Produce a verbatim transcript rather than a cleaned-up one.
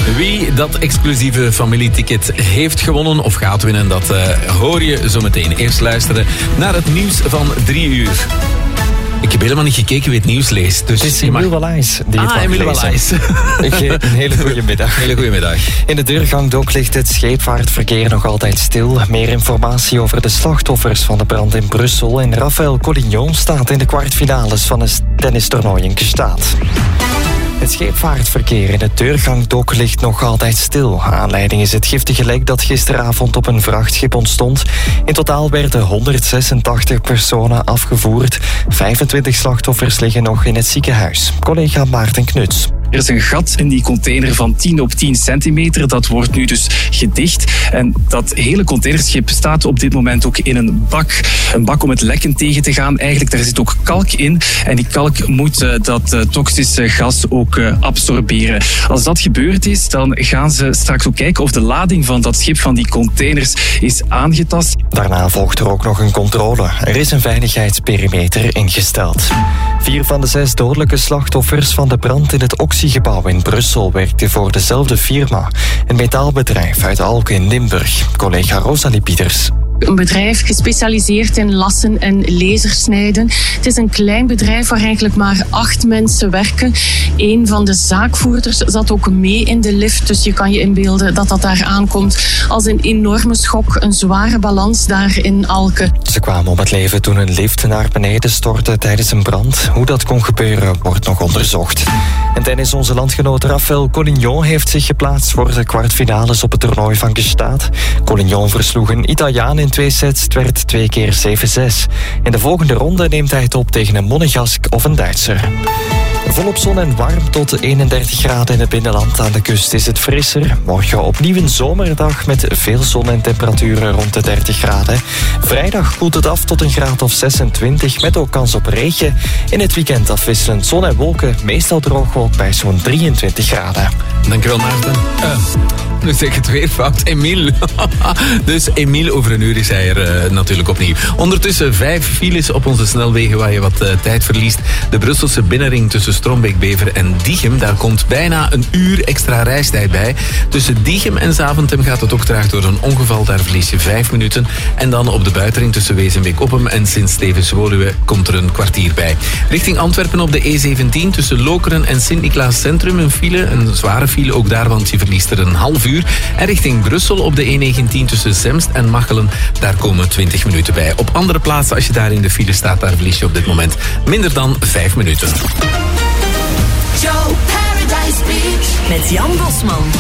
Wie dat exclusieve familieticket heeft gewonnen of gaat winnen, dat uh, hoor je zo meteen. Eerst luisteren naar het nieuws van drie uur. Ik heb helemaal niet gekeken wie het nieuws leest. Dus het is Emile Wallace die het ah, Emile Wallace. Een hele goede middag. Hele goede middag. In de deurgangdok ligt het scheepvaartverkeer nog altijd stil. Meer informatie over de slachtoffers van de brand in Brussel. En Raphaël Collignon staat in de kwartfinales van het tennistoernooi in Gstaad. Het scheepvaartverkeer in het deurgangdok ligt nog altijd stil. Aanleiding is het giftige lek dat gisteravond op een vrachtschip ontstond. In totaal werden honderdzesentachtig personen afgevoerd. vijfentwintig slachtoffers liggen nog in het ziekenhuis. Collega Maarten Knuts. Er is een gat in die container van tien op tien centimeter. Dat wordt nu dus gedicht. En dat hele containerschip staat op dit moment ook in een bak. Een bak om het lekken tegen te gaan. Eigenlijk, daar zit ook kalk in. En die kalk moet uh, dat uh, toxische gas ook uh, absorberen. Als dat gebeurd is, dan gaan ze straks ook kijken of de lading van dat schip, van die containers, is aangetast. Daarna volgt er ook nog een controle. Er is een veiligheidsperimeter ingesteld. Vier van de zes dodelijke slachtoffers van de brand in het Oxygebouw in Brussel werkten voor dezelfde firma. Een metaalbedrijf uit Alken in Limburg. Collega Rosalie Pieters. Een bedrijf gespecialiseerd in lassen en lasersnijden. Het is een klein bedrijf waar eigenlijk maar acht mensen werken. Een van de zaakvoerders zat ook mee in de lift. Dus je kan je inbeelden dat dat daar aankomt als een enorme schok. Een zware balans daar in Alken. Ze kwamen om het leven toen een lift naar beneden stortte tijdens een brand. Hoe dat kon gebeuren wordt nog onderzocht. En tennis onze landgenoot Raphaël Collignon heeft zich geplaatst voor de kwartfinales op het toernooi van Gstaad. Collignon versloeg een Italiaan in twee sets. Het werd twee keer zeven zes. In de volgende ronde neemt hij het op tegen een Monegask of een Duitser. Volop zon en warm tot eenendertig graden in het binnenland. Aan de kust is het frisser. Morgen opnieuw een zomerdag met veel zon en temperaturen rond de dertig graden. Vrijdag koelt het af tot een graad of zesentwintig met ook kans op regen. In het weekend afwisselend zon en wolken, meestal droog ook bij zo'n drieëntwintig graden. Dankjewel Maarten. Uh, nu zeg ik het weer fout. Emile. Dus Emile, over een uur is hij er uh, natuurlijk opnieuw. Ondertussen vijf files op onze snelwegen waar je wat uh, tijd verliest. De Brusselse binnenring tussen Strombeek-Bever en Diegem. Daar komt bijna een uur extra reistijd bij. Tussen Diegem en Zaventem gaat het ook traag door een ongeval. Daar verlies je vijf minuten. En dan op de buitenring tussen Wezenbeek-Oppem en Sint-Stevens-Woluwe komt er een kwartier bij. Richting Antwerpen op de E zeventien tussen Lokeren en Sint-Niklaas Centrum een file. Een zware file ook daar, want je verliest er een half uur. En richting Brussel op de E negentien tussen Zemst en Machelen. Daar komen twintig minuten bij. Op andere plaatsen, als je daar in de file staat, daar verlies je op dit moment minder dan vijf minuten. Joe Paradise Beach met Jan Bosman.